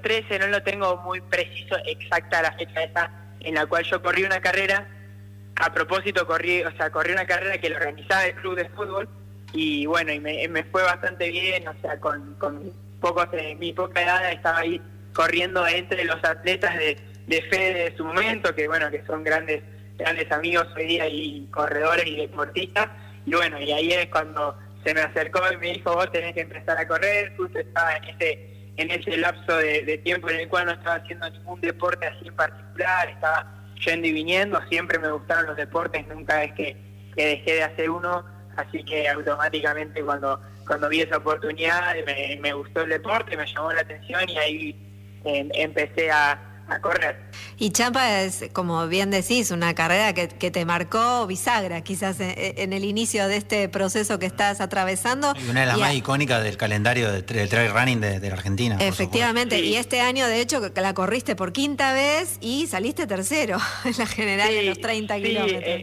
2013, no lo tengo muy preciso, exacta la fecha esa, en la cual yo corrí una carrera. A propósito, corrí una carrera que lo organizaba el club de fútbol, y bueno, y me fue bastante bien, o sea, con mi poca edad estaba ahí corriendo entre los atletas de Fede de su momento, que bueno, que son grandes amigos hoy día y corredores y deportistas, y bueno, y ahí es cuando se me acercó y me dijo, vos tenés que empezar a correr. Justo estaba en ese lapso de tiempo en el cual no estaba haciendo ningún deporte así en particular, estaba yendo y viniendo, siempre me gustaron los deportes, nunca es que dejé de hacer uno, así que automáticamente cuando vi esa oportunidad me gustó el deporte, me llamó la atención y ahí empecé a correr. Y Champa es, como bien decís, una carrera que te marcó bisagra, quizás en el inicio de este proceso que estás atravesando. Y una de las más icónicas del calendario del trail running de la Argentina. Efectivamente, sí. Y este año, de hecho, que la corriste por quinta vez y saliste tercero en la general en los 30 kilómetros.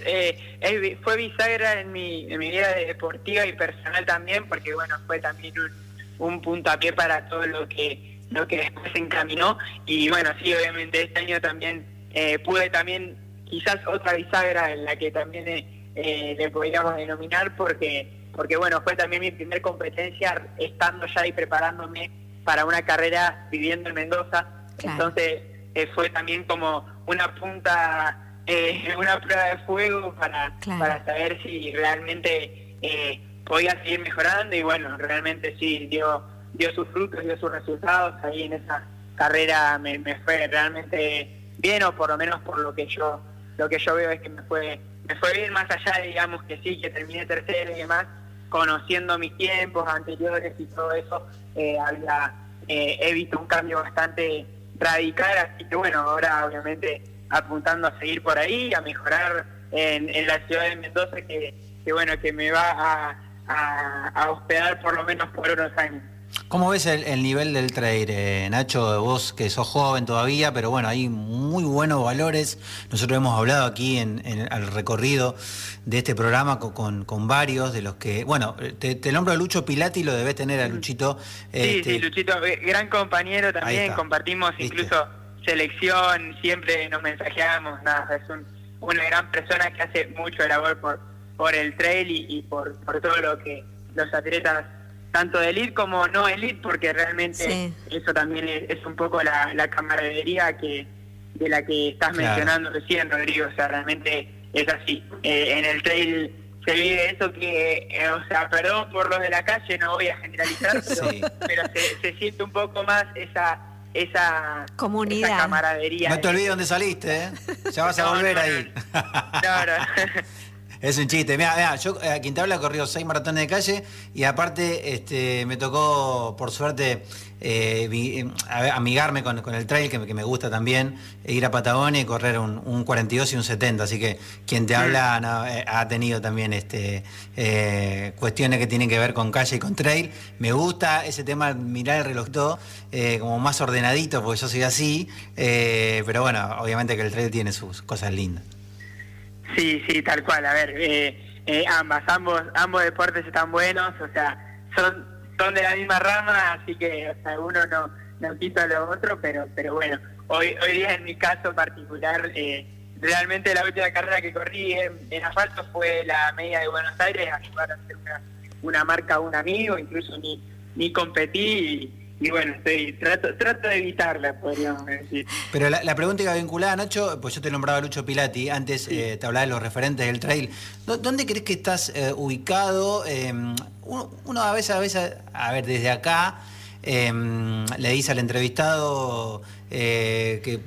Fue bisagra en mi vida deportiva y personal también, porque bueno, fue también un puntapié para todo lo que después se encaminó. Y bueno, sí, obviamente este año también pude también quizás otra bisagra en la que también le podríamos denominar, porque bueno, fue también mi primer competencia estando ya y preparándome para una carrera viviendo en Mendoza. Claro. Entonces fue también como una punta, una prueba de fuego para saber si realmente podía seguir mejorando, y bueno, realmente sí dio sus frutos, dio sus resultados. Ahí en esa carrera me fue realmente bien, o por lo menos por lo que yo veo es que me fue bien, más allá de, digamos, que sí, que terminé tercero y demás, conociendo mis tiempos anteriores y todo eso, he visto un cambio bastante radical, así que bueno, ahora obviamente apuntando a seguir por ahí, a mejorar en la ciudad de Mendoza, que bueno, que me va a hospedar por lo menos por unos años. ¿Cómo ves el nivel del trail, Nacho? Vos que sos joven todavía, pero bueno, hay muy buenos valores. Nosotros hemos hablado aquí al recorrido de este programa con varios de los que... Bueno, te nombro a Lucho Pilati, lo debés tener a Luchito. Sí, Luchito, gran compañero también, compartimos incluso selección, siempre nos mensajeamos, es una gran persona que hace mucho labor por el trail y por todo lo que los atletas, tanto de elite como no elite, porque realmente eso también es un poco la camaradería de la que estás mencionando recién, Rodrigo. O sea, realmente es así. En el trail se vive eso que, o sea, perdón por los de la calle, no voy a generalizar, pero se siente un poco más esa comunidad, esa camaradería. No te olvides dónde saliste, ya vas a volver ahí. No. Es un chiste. Mira, yo a Quinta Habla he corrido 6 maratones de calle y aparte me tocó, por suerte, amigarme con el trail, que me gusta también, ir a Patagonia y correr un 42 y un 70. Así que quien te habla ha tenido también cuestiones que tienen que ver con calle y con trail. Me gusta ese tema, mirar el reloj todo, como más ordenadito, porque yo soy así. Pero bueno, obviamente que el trail tiene sus cosas lindas. Sí, tal cual. A ver, ambos deportes están buenos, o sea, son de la misma rama, así que, o sea, uno no quita lo otro, pero bueno, hoy día en mi caso particular, realmente la última carrera que corrí en asfalto fue la media de Buenos Aires, a llevar a hacer una marca a un amigo, incluso ni competí. Y bueno, trato de evitarla, podríamos decir. Pero la pregunta iba vinculada, Nacho, pues yo te nombraba a Lucho Pilati, antes te hablaba de los referentes del trail. ¿Dónde crees que estás ubicado? Uno a veces, a ver, desde acá, le dice al entrevistado que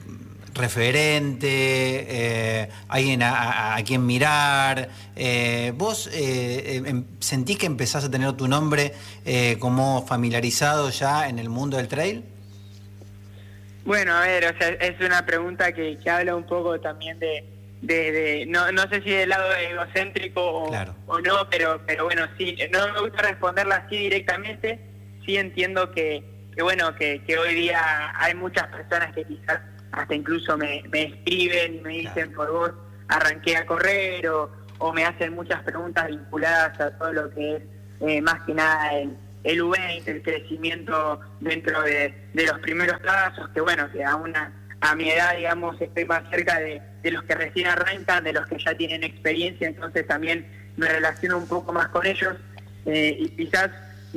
referente, alguien a quien mirar. ¿Vos sentís que empezás a tener tu nombre como familiarizado ya en el mundo del trail? Bueno, a ver, o sea, es una pregunta que habla un poco también de no sé si del lado egocéntrico o no, pero bueno, sí, no me gusta responderla así directamente. Sí entiendo que bueno, que hoy día hay muchas personas que quizás hasta incluso me escriben y me dicen, por vos arranqué a correr, o me hacen muchas preguntas vinculadas a todo lo que es más que nada el U20, el crecimiento dentro de los primeros pasos, que bueno, que a mi edad, digamos, estoy más cerca de los que recién arrancan, de los que ya tienen experiencia, entonces también me relaciono un poco más con ellos, y quizás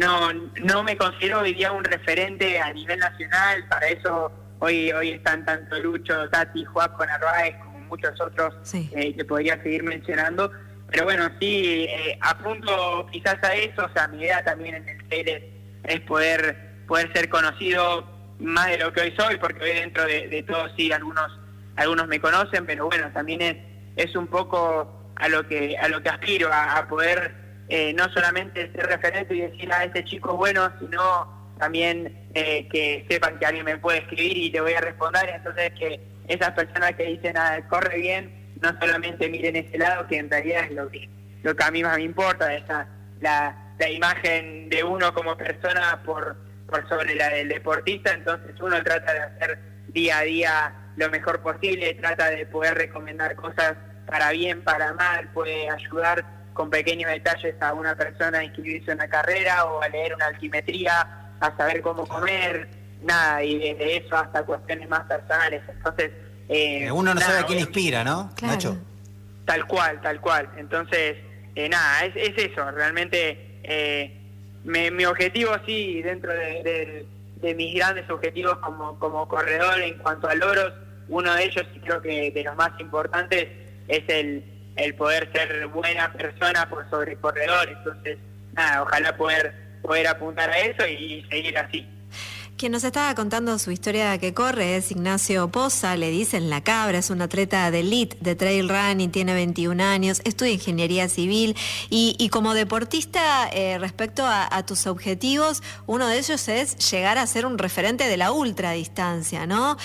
no me considero hoy día un referente a nivel nacional. Para eso hoy están tanto Lucho, Tati, Juaco Narváez, como muchos otros, sí, que podría seguir mencionando. Pero bueno, sí, apunto quizás a eso. O sea, mi idea también en el trail es poder ser conocido más de lo que hoy soy, porque hoy dentro de todo sí, algunos me conocen, pero bueno, también es un poco a lo que aspiro, a poder no solamente ser referente y decir este chico es bueno, sino también que sepan que alguien me puede escribir y te voy a responder. Entonces que esas personas que dicen corre bien, no solamente miren ese lado, que en realidad es lo que a mí más me importa, la imagen de uno como persona por sobre la del deportista. Entonces uno trata de hacer día a día lo mejor posible, trata de poder recomendar cosas para bien, para mal, puede ayudar con pequeños detalles a una persona a inscribirse en una carrera o a leer una altimetría, a saber cómo comer, nada, y desde eso hasta cuestiones más personales. Entonces uno no sabe a quién inspira, ¿no, claro, Nacho? Tal cual. Entonces, nada, es eso. Realmente mi objetivo, sí, dentro de mis grandes objetivos como corredor en cuanto a logros, uno de ellos, y creo que de los más importantes, es el poder ser buena persona por sobre corredor. Entonces, nada, ojalá poder apuntar a eso y seguir así. Quien nos estaba contando su historia que corre es Ignacio Poza, le dicen La Cabra, es un atleta de elite de trail running, tiene 21 años, estudia ingeniería civil y como deportista, respecto a tus objetivos, uno de ellos es llegar a ser un referente de la ultradistancia, ¿no?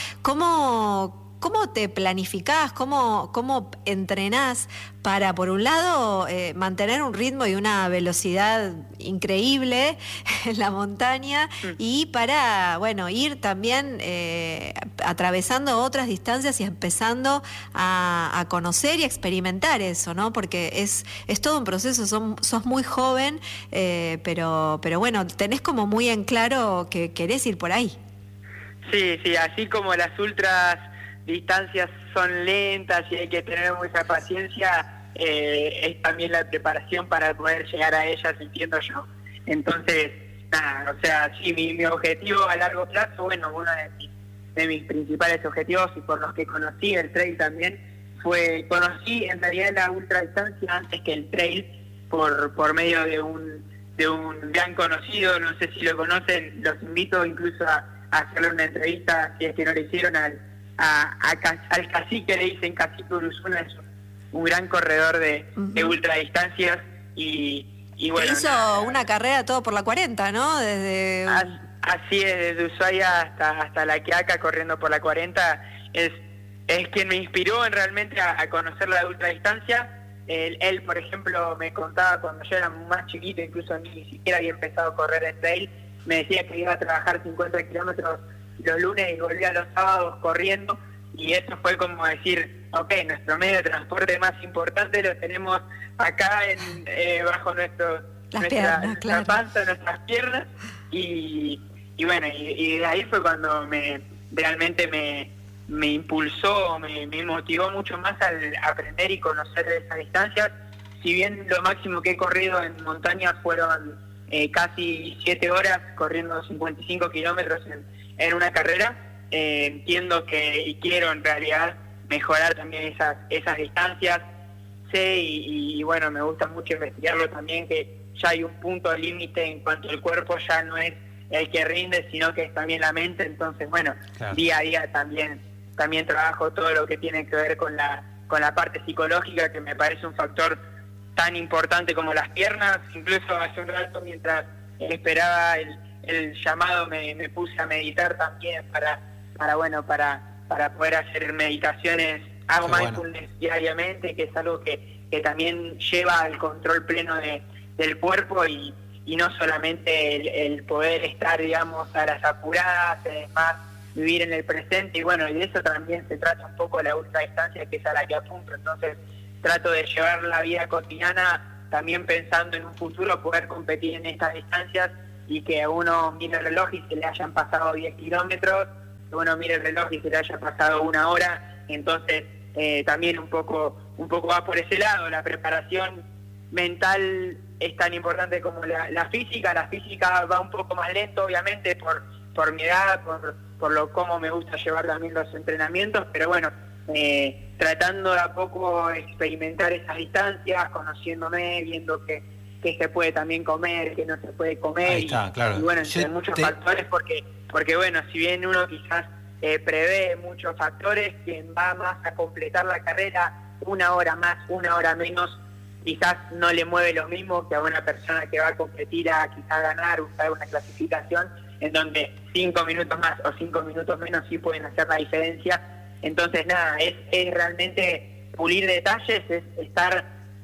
¿Cómo te planificás, cómo entrenás para, por un lado, mantener un ritmo y una velocidad increíble en la montaña y para, bueno, ir también atravesando otras distancias y empezando a conocer y experimentar eso, ¿no? Porque es todo un proceso, sos muy joven, pero bueno, tenés como muy en claro que querés ir por ahí. Sí, así como las ultras distancias son lentas y hay que tener mucha paciencia, es también la preparación para poder llegar a ellas, entiendo yo. Entonces, nada, o sea, sí, mi objetivo a largo plazo, bueno, uno de mis principales objetivos y por los que conocí el trail también, conocí en realidad la ultradistancia antes que el trail por medio de un gran conocido. No sé si lo conocen, los invito incluso a hacerle una entrevista, si es que no le hicieron, al cacique, le dicen Cacique Uruzuna, es un gran corredor de ultradistancias y bueno, hizo una carrera todo por la 40, ¿no? Desde así es, desde Ushuaia hasta La Quiaca, corriendo por la 40, es quien me inspiró realmente a conocer la ultradistancia. Él, por ejemplo, me contaba cuando yo era más chiquito, incluso ni siquiera había empezado a correr en trail, me decía que iba a trabajar 50 kilómetros los lunes y volvía los sábados corriendo, y eso fue como decir, ok, nuestro medio de transporte más importante lo tenemos acá bajo nuestra panza, nuestras piernas, y bueno, y de ahí fue cuando realmente me impulsó, me motivó mucho más al aprender y conocer de esas distancias. Si bien lo máximo que he corrido en montaña fueron casi 7 horas corriendo 55 kilómetros en una carrera, entiendo y quiero en realidad mejorar también esas distancias. Sé y bueno, me gusta mucho investigarlo también, que ya hay un punto límite en cuanto el cuerpo ya no es el que rinde, sino que es también la mente. Entonces, bueno, claro, día a día también trabajo todo lo que tiene que ver con la parte psicológica, que me parece un factor tan importante como las piernas. Incluso hace un rato, mientras esperaba el llamado, me puse a meditar también para poder hacer meditaciones. Hago mindfulness diariamente, que es algo que también lleva al control pleno del cuerpo y no solamente el poder estar, digamos, a las apuradas, más vivir en el presente. Y bueno, y de eso también se trata un poco la ultradistancia, que es a la que apunto. Entonces trato de llevar la vida cotidiana también pensando en un futuro poder competir en estas distancias y que uno mire el reloj y se le hayan pasado 10 kilómetros, que uno mire el reloj y se le haya pasado 1 hora. Entonces también un poco va por ese lado. La preparación mental es tan importante como la física. La física va un poco más lento, obviamente, por mi edad, por cómo me gusta llevar también los entrenamientos, pero bueno, tratando de a poco experimentar esas distancias, conociéndome, viendo qué se puede también comer, qué no se puede comer. Ahí está, claro. Y bueno, entre muchos factores, porque bueno, si bien uno quizás prevé muchos factores, quien va más a completar la carrera 1 hora más, 1 hora menos, quizás no le mueve lo mismo que a una persona que va a competir a quizás ganar, buscar una clasificación, en donde 5 minutos más o 5 minutos menos sí pueden hacer la diferencia. Entonces nada, es realmente pulir detalles, es estar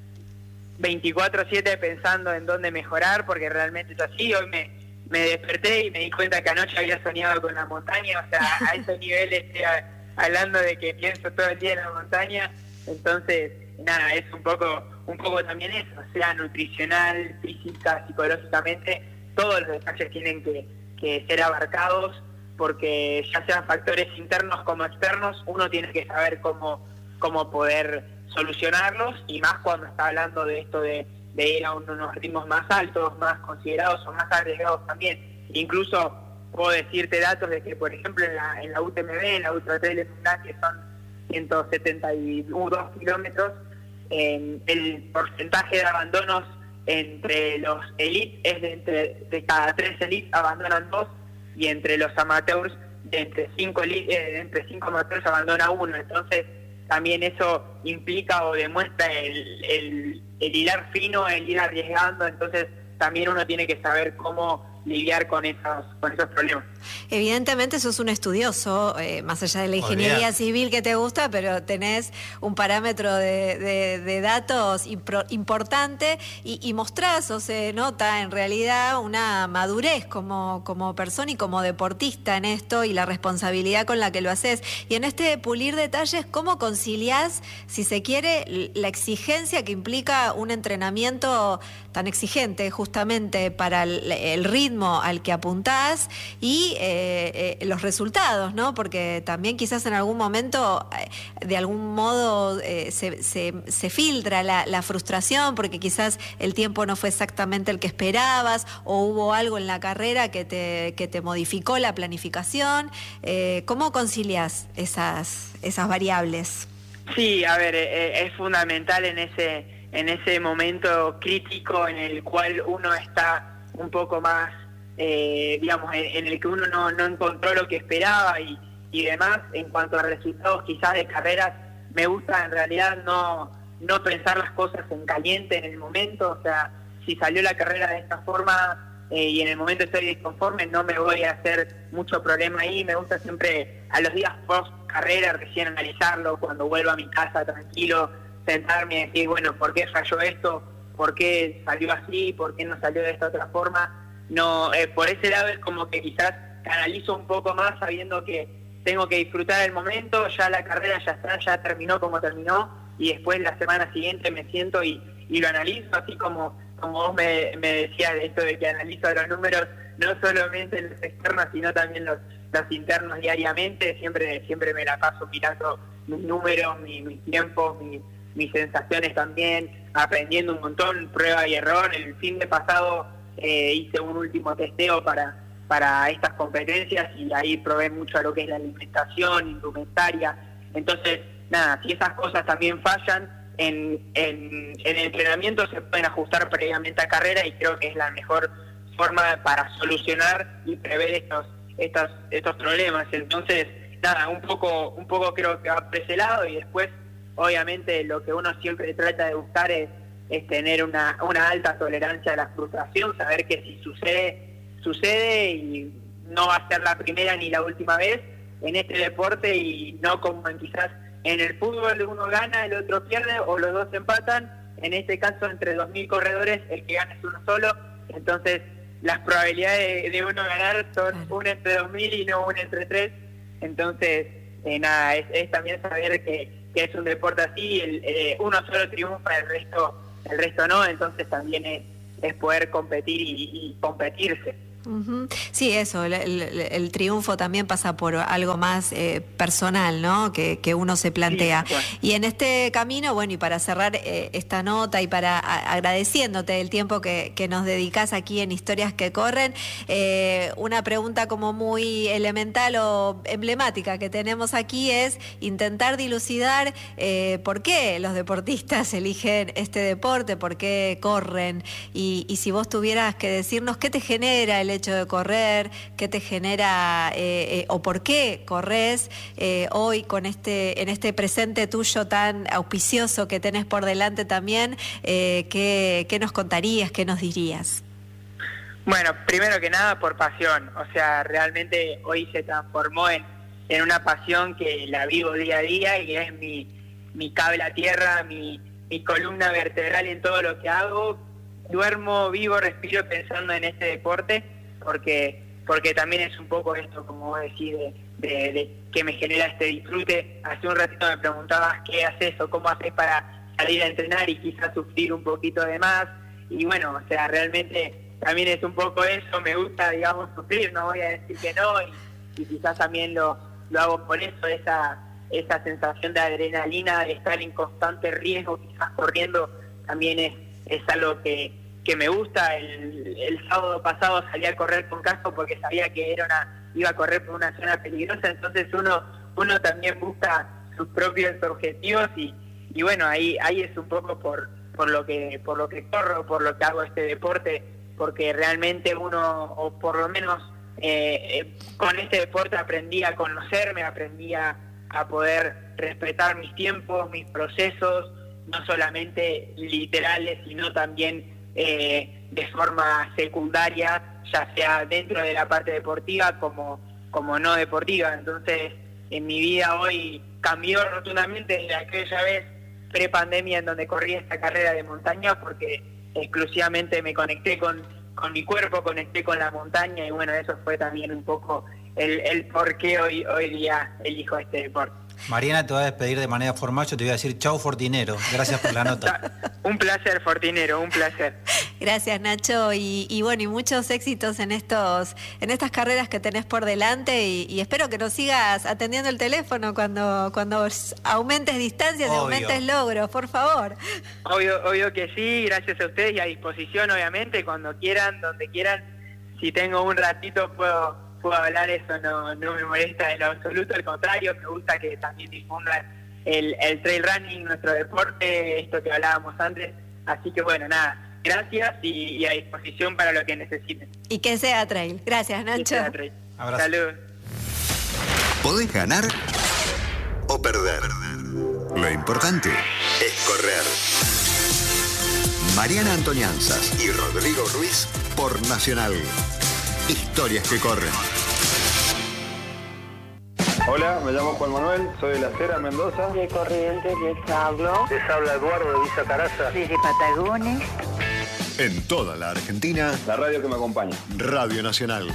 24/7 pensando en dónde mejorar, porque realmente es así. Hoy me desperté y me di cuenta que anoche había soñado con la montaña, o sea, a ese nivel estoy hablando de que pienso todo el día en la montaña. Entonces nada, es un poco también eso, sea nutricional, física, psicológicamente, todos los detalles tienen que ser abarcados, porque ya sean factores internos como externos, uno tiene que saber cómo poder solucionarlos, y más cuando está hablando de esto de ir a unos ritmos más altos, más considerados o más arriesgados también. Incluso puedo decirte datos de que, por ejemplo, en la UTMB, en la Ultra Trail de Mundial, que son 172 kilómetros, el porcentaje de abandonos entre los elites es de cada 3 elites abandonan 2, y entre los amateurs entre 5 amateurs abandona 1. Entonces también eso implica o demuestra el hilar fino, el ir arriesgando. Entonces también uno tiene que saber cómo lidiar con esos problemas. Evidentemente sos un estudioso, más allá de la ingeniería civil que te gusta, pero tenés un parámetro de datos importante y mostrás, o se nota en realidad una madurez como persona y como deportista en esto, y la responsabilidad con la que lo haces. Y en este pulir detalles, ¿cómo conciliás, si se quiere, la exigencia que implica un entrenamiento tan exigente justamente para el ritmo al que apuntás y los resultados, ¿no? Porque también quizás en algún momento, de algún modo, se filtra la frustración, porque quizás el tiempo no fue exactamente el que esperabas, o hubo algo en la carrera que te modificó la planificación. ¿Cómo conciliás esas variables? Sí, a ver, es fundamental en ese momento crítico en el cual uno está un poco más, digamos, en el que uno no encontró lo que esperaba y demás. En cuanto a resultados quizás de carreras, me gusta en realidad no pensar las cosas en caliente en el momento. O sea, si salió la carrera de esta forma y en el momento estoy disconforme, no me voy a hacer mucho problema ahí. Me gusta siempre a los días post carrera recién analizarlo, cuando vuelvo a mi casa tranquilo, sentarme y decir, bueno, ¿por qué falló esto? ¿Por qué salió así? ¿Por qué no salió de esta otra forma? No, por ese lado es como que quizás canalizo un poco más, sabiendo que tengo que disfrutar el momento. Ya la carrera ya terminó como terminó, y después la semana siguiente me siento y lo analizo, así como vos me decías de esto de que analizo los números, no solamente los externos, sino también los internos diariamente. Siempre me la paso mirando mis números, mis tiempos, mis sensaciones también, aprendiendo un montón, prueba y error. El fin de pasado hice un último testeo para estas competencias, y ahí probé mucho a lo que es la alimentación, indumentaria. Entonces, nada, si esas cosas también fallan, en el entrenamiento se pueden ajustar previamente a carrera, y creo que es la mejor forma para solucionar y prever estos problemas. Entonces, nada, un poco creo que va por ese lado, y después, obviamente, lo que uno siempre trata de buscar es tener una alta tolerancia a la frustración, saber que si sucede y no va a ser la primera ni la última vez en este deporte, y no como quizás en el fútbol uno gana, el otro pierde, o los dos empatan. En este caso, entre 2.000 corredores, el que gana es uno solo. Entonces, las probabilidades de uno ganar son 1 entre 2.000 y no 1 entre 3. Entonces, nada, es también saber que es un deporte así, uno solo triunfa, el resto no. Entonces también es poder competir y competirse. Ujú. Sí, eso, el triunfo también pasa por algo más personal, ¿no? Que uno se plantea. Sí, bueno. Y en este camino, bueno, y para cerrar esta nota y para agradeciéndote el tiempo que nos dedicas aquí en Historias que Corren, una pregunta como muy elemental o emblemática que tenemos aquí es intentar dilucidar por qué los deportistas eligen este deporte, por qué corren, y si vos tuvieras que decirnos qué te genera el hecho de correr, qué te genera o por qué corres hoy en este presente tuyo tan auspicioso que tenés por delante también, ¿qué nos contarías, qué nos dirías? Bueno, primero que nada por pasión, o sea, realmente hoy se transformó en una pasión que la vivo día a día y es mi cable a tierra, mi columna vertebral en todo lo que hago. Duermo, vivo, respiro pensando en este deporte porque también es un poco esto, como vos decís, de que me genera este disfrute. Hace un ratito me preguntabas qué haces o cómo haces para salir a entrenar y quizás sufrir un poquito de más. Y bueno, o sea, realmente también es un poco eso, me gusta, digamos, sufrir, no voy a decir que no, y quizás también lo hago por eso, esa sensación de adrenalina, de estar en constante riesgo, quizás corriendo, también es algo que me gusta. El sábado pasado salí a correr con casco porque sabía que iba a correr por una zona peligrosa, entonces uno también busca sus propios objetivos y bueno, ahí es un poco por lo que corro, por lo que hago este deporte, porque realmente uno, o por lo menos con este deporte aprendí a conocerme, aprendí a poder respetar mis tiempos, mis procesos, no solamente literales, sino también de forma secundaria, ya sea dentro de la parte deportiva como no deportiva. Entonces, en mi vida hoy cambió rotundamente de aquella vez pre-pandemia en donde corrí esta carrera de montaña, porque exclusivamente me conecté con mi cuerpo, conecté con la montaña, y bueno, eso fue también un poco el por qué hoy día elijo este deporte. Mariana te va a despedir de manera formal, yo te voy a decir chau Fortinero, gracias por la nota. Un placer, Fortinero, un placer. Gracias, Nacho, y bueno, y muchos éxitos en estas carreras que tenés por delante, y espero que nos sigas atendiendo el teléfono cuando aumentes distancias y aumentes logros, por favor. Obvio que sí, gracias a ustedes y a disposición, obviamente, cuando quieran, donde quieran. Si tengo un ratito puedo hablar, eso no me molesta en lo absoluto, al contrario, me gusta que también difundan el trail running, nuestro deporte, esto que hablábamos antes. Así que bueno, nada, gracias y a disposición para lo que necesiten. Y que sea trail. Gracias, Nacho. Que sea trail. Abrazo. Saludos. Podés ganar o perder. Lo importante es correr. Mariana Antonianzas y Rodrigo Ruiz por Nacional. Historias que corren. Hola, me llamo Juan Manuel, soy de La Cera, Mendoza. De Corrientes les hablo. Les habla Eduardo de Villa Caraza. Desde Patagones. En toda la Argentina, La radio que me acompaña. Radio Nacional.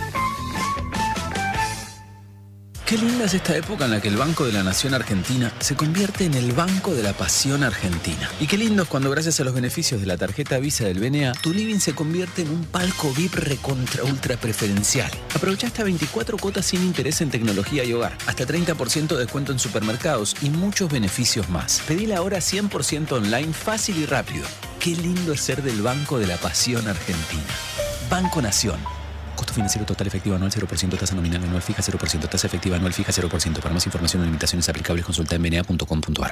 Qué linda es esta época en la que el Banco de la Nación Argentina se convierte en el Banco de la Pasión Argentina. Y qué lindo es cuando, gracias a los beneficios de la tarjeta Visa del BNA, tu living se convierte en un palco VIP recontra ultra preferencial. Aprovecha hasta 24 cuotas sin interés en tecnología y hogar, hasta 30% de descuento en supermercados y muchos beneficios más. Pedila ahora 100% online, fácil y rápido. Qué lindo es ser del Banco de la Pasión Argentina. Banco Nación. Costo financiero total efectivo anual 0%, tasa nominal anual fija 0%, tasa efectiva anual fija 0%. Para más información o limitaciones aplicables, consulta en bna.com.ar.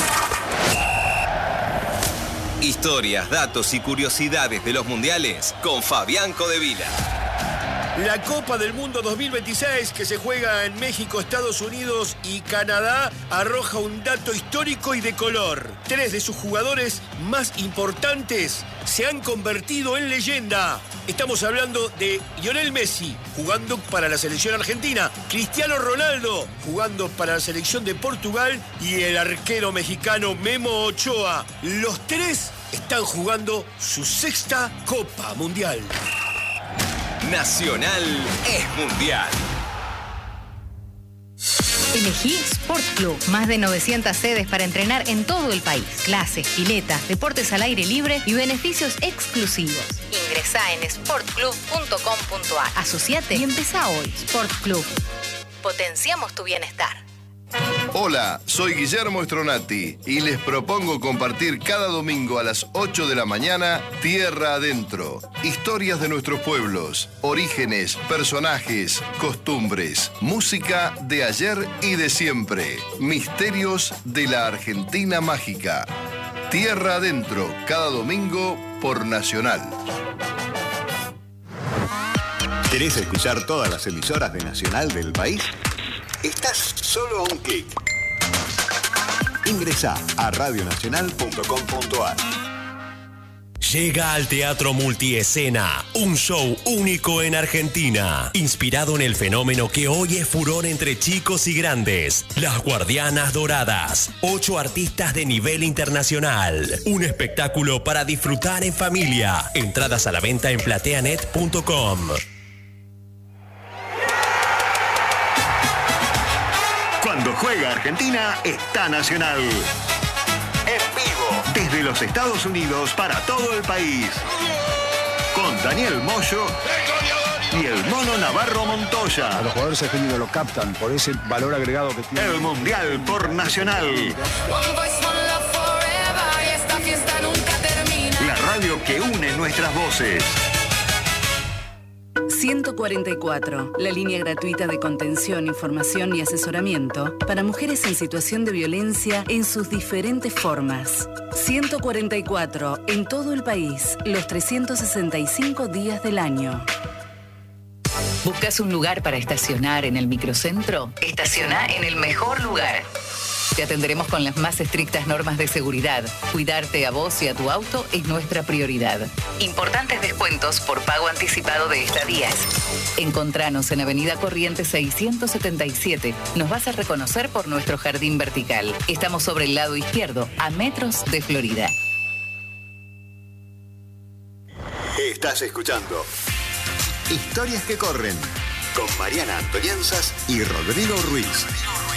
Historias, datos y curiosidades de los mundiales con Fabián Codevila. La Copa del Mundo 2026, que se juega en México, Estados Unidos y Canadá, arroja un dato histórico y de color. 3 de sus jugadores más importantes se han convertido en leyenda. Estamos hablando de Lionel Messi, jugando para la selección argentina, Cristiano Ronaldo, jugando para la selección de Portugal, y el arquero mexicano Memo Ochoa. Los 3 están jugando su 6ª Copa Mundial. Nacional es mundial. Elegí Sport Club. Más de 900 sedes para entrenar en todo el país. Clases, piletas, deportes al aire libre y beneficios exclusivos. Ingresá en sportclub.com.ar. Asociate y empezá hoy. Sport Club. Potenciamos tu bienestar. Hola, soy Guillermo Stronati y les propongo compartir cada domingo a las 8 de la mañana Tierra Adentro. Historias de nuestros pueblos, orígenes, personajes, costumbres, música de ayer y de siempre, misterios de la Argentina mágica. Tierra Adentro, cada domingo por Nacional. ¿Querés escuchar todas las emisoras de Nacional del país? Estás solo a un clic. Ingresá a radionacional.com.ar. Llega al Teatro Multiescena, un show único en Argentina, inspirado en el fenómeno que hoy es furor entre chicos y grandes, Las Guardianas Doradas. 8 artistas de nivel internacional. Un espectáculo para disfrutar en familia. Entradas a la venta en plateanet.com. Cuando juega Argentina, está Nacional. En vivo, desde los Estados Unidos para todo el país. Con Daniel Moyo y el Mono Navarro Montoya. A los jugadores argentinos lo captan por ese valor agregado que tiene. El Mundial por Nacional. La radio que une nuestras voces. 144, la línea gratuita de contención, información y asesoramiento para mujeres en situación de violencia en sus diferentes formas. 144, en todo el país, los 365 días del año. ¿Buscas un lugar para estacionar en el microcentro? Estaciona en el mejor lugar. Te atenderemos con las más estrictas normas de seguridad. Cuidarte a vos y a tu auto es nuestra prioridad. Importantes descuentos por pago anticipado de estadías. Encontranos en Avenida Corrientes 677. Nos vas a reconocer por nuestro jardín vertical. Estamos sobre el lado izquierdo, a metros de Florida. Estás escuchando Historias que corren con Mariana Antonianzas y Rodrigo Ruiz.